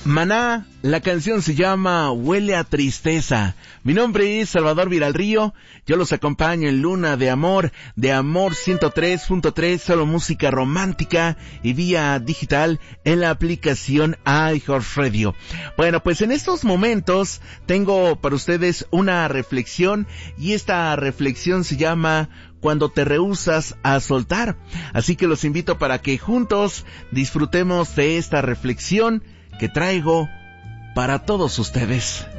Maná, la canción se llama Huele a Tristeza. Mi nombre es Salvador Viralrío, yo los acompaño en Luna de Amor 103.3, solo música romántica y vía digital en la aplicación iHeartRadio. Bueno, pues en estos momentos tengo para ustedes una reflexión y esta reflexión se llama Cuando te rehusas a soltar. Así que los invito para que juntos disfrutemos de esta reflexión que traigo para todos ustedes.